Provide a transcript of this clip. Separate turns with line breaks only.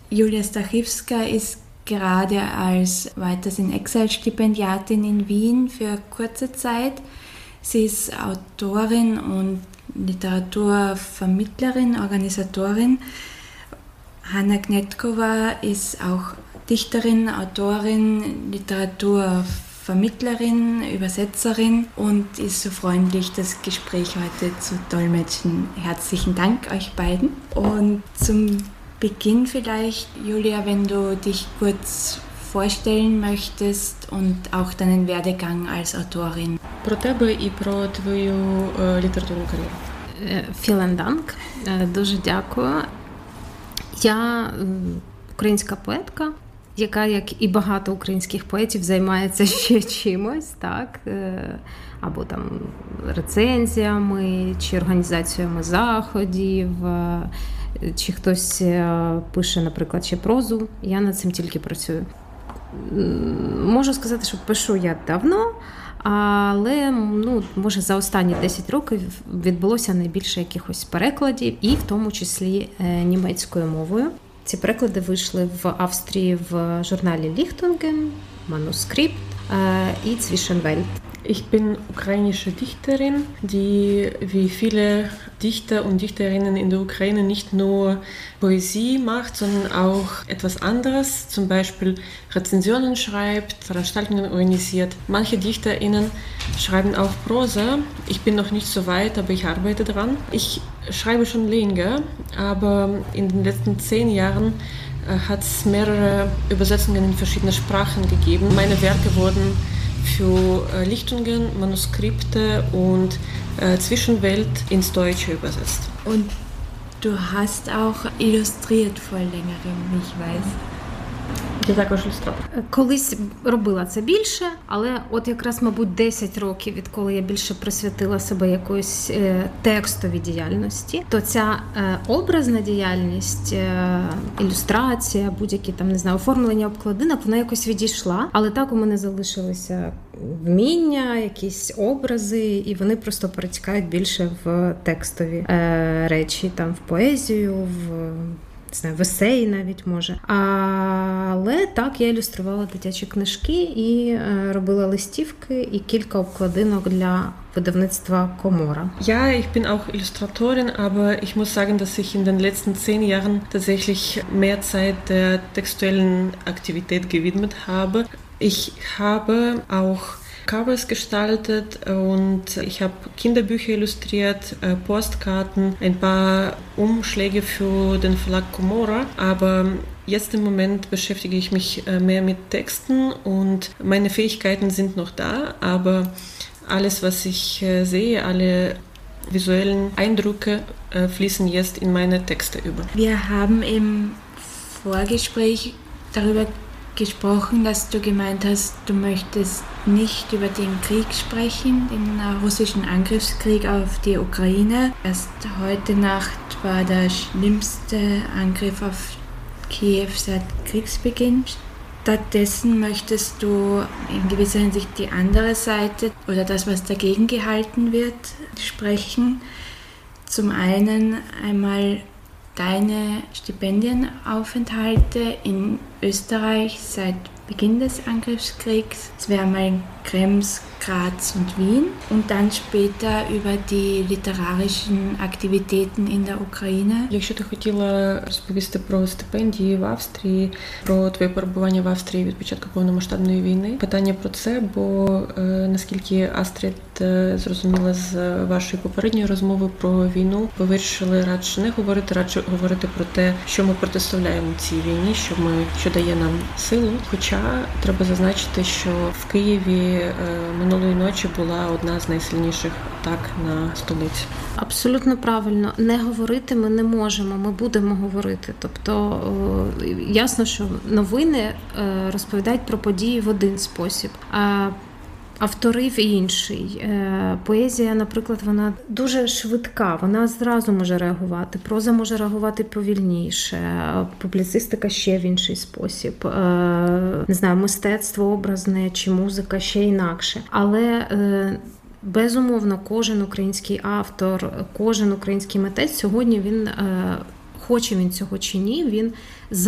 Julia Stachivska ist gerade als Writers in Exile Stipendiatin in Wien für kurze Zeit. Sie ist Autorin und Literaturvermittlerin, Organisatorin. Hanna Knetkova ist auch Dichterin, Autorin, Literaturvermittlerin, Übersetzerin und ist so freundlich, das Gespräch heute zu dolmetschen. Herzlichen Dank euch beiden. Und zum Beginn vielleicht, Julia, wenn du dich kurz vorstellen möchtest und auch deinen Werdegang als Autorin.
Про тебе і про твою літературну кар'єру.
Vielen Dank. Дуже дякую. Я українська поетка, яка, як і багато українських поетів, займається ще чимось, так? Або там рецензіями, чи організаціями заходів, чи хтось пише, наприклад, ще прозу. Я над цим тільки працюю. Можу сказати, що пишу я давно, але, може, за останні 10 років відбулося найбільше якихось перекладів, і в тому числі німецькою мовою. Ці переклади вийшли в Австрії в журналі Lichtungen, Manuskript і Zwischenwelt.
Ich bin ukrainische Dichterin, die wie viele Dichter und Dichterinnen in der Ukraine nicht nur Poesie macht, sondern auch etwas anderes, zum Beispiel Rezensionen schreibt, Veranstaltungen organisiert. Manche DichterInnen schreiben auch Prosa. Ich bin noch nicht so weit, aber ich arbeite dran. Ich schreibe schon länger, aber in den letzten 10 Jahren hat es mehrere Übersetzungen in verschiedene Sprachen gegeben. Meine Werke wurden für Lichtungen, Manuskripte und Zwischenwelt ins Deutsche übersetzt.
Und du hast auch illustriert vor längerem, ich weiß.
Я також ілюстратор.
Колись робила це більше, але от якраз, мабуть, 10 років, відколи я більше присвятила себе якоїсь текстовій діяльності, то ця образна діяльність, ілюстрація, будь-які там, не знаю, оформлення обкладинок, вона якось відійшла. Але так у мене залишилися вміння, якісь образи, і вони просто перетікають більше в текстові речі, там, в поезію, в есеї навіть, може. Але так, я ілюструвала дитячі книжки і робила листівки і кілька обкладинок для видавництва Комора.
Ja, ich bin auch Illustratorin, aber ich muss sagen, dass ich in den letzten 10 Jahren tatsächlich mehr Zeit der textuellen Aktivität gewidmet habe. Ich habe auch Covers gestaltet und ich habe Kinderbücher illustriert, Postkarten, ein paar Umschläge für den Verlag Komora, aber jetzt im Moment beschäftige ich mich mehr mit Texten und meine Fähigkeiten sind noch da, aber alles, was ich sehe, alle visuellen Eindrücke fließen jetzt in meine Texte über.
Wir haben im Vorgespräch darüber gesprochen, dass du gemeint hast, du möchtest nicht über den Krieg sprechen, den russischen Angriffskrieg auf die Ukraine. Erst heute Nacht war der schlimmste Angriff auf Kiew seit Kriegsbeginn. Stattdessen möchtest du in gewisser Hinsicht die andere Seite oder das, was dagegen gehalten wird, sprechen. Zum einen einmal deine Stipendienaufenthalte in Österreich seit Beginn des Angriffskriegs. Es wäre mal Krems, Graz und Wien und dann später über die literarischen Aktivitäten in der Ukraine.
Якщо ти хотіла розповісти про стипендії в Австрії, про твоє перебування в Австрії від початку повномасштабної війни, питання про це, бо наскільки Астрід зрозуміла з вашої попередньої розмови про війну, ви вирішили радше не говорити, радше говорити про те, що ми протиставляємо цій війні, що дає нам силу. Хоча треба зазначити, що в Києві минулої ночі була одна з найсильніших атак на столицю.
Абсолютно правильно. Не говорити ми не можемо, ми будемо говорити. Тобто, ясно, що новини розповідають про події в один спосіб, а автори в інший. Поезія, наприклад, вона дуже швидка, вона зразу може реагувати. Проза може реагувати повільніше, публіцистика ще в інший спосіб. Не знаю, мистецтво образне чи музика ще інакше. Але безумовно, кожен український автор, кожен український митець сьогодні він, хоче він цього чи ні, він